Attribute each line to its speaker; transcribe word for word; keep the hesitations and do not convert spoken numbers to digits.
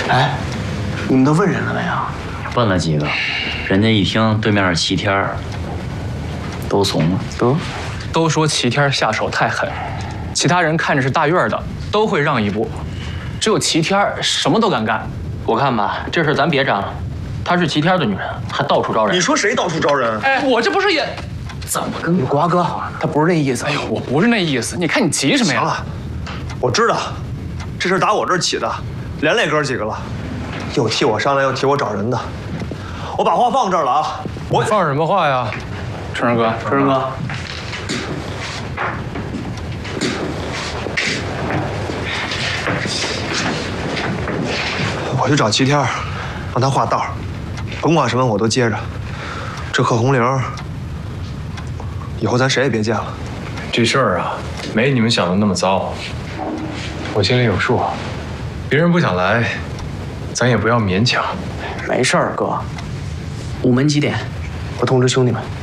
Speaker 1: 哎，你们都问人了没有？
Speaker 2: 问了几个，人家一听对面是齐天儿，都怂了。
Speaker 1: 得，
Speaker 3: 都说齐天下手太狠，其他人看着是大院的，都会让一步，只有齐天什么都敢干。
Speaker 4: 我看吧，这事咱别张了。她是齐天的女人，还到处招人。
Speaker 5: 你说谁到处招人？
Speaker 3: 哎，我这不是也……
Speaker 1: 怎么跟瓜哥？他不是那意思。
Speaker 3: 哎呦，我不是那意思。你看你急什么呀？
Speaker 5: 行了，我知道，这事打我这儿起的，连累哥几个了，又替我商量，又替我找人的。我把话放这儿了啊！我
Speaker 6: 放什么话呀？
Speaker 3: 春儿哥，
Speaker 1: 春儿哥，
Speaker 5: 我去找齐天，让他画道，甭管什么我都接着。这贺红玲，以后咱谁也别见了。
Speaker 6: 这事儿啊，没你们想的那么糟，我心里有数。别人不想来，咱也不要勉强。
Speaker 1: 没事儿，哥。午门几点？我通知兄弟们。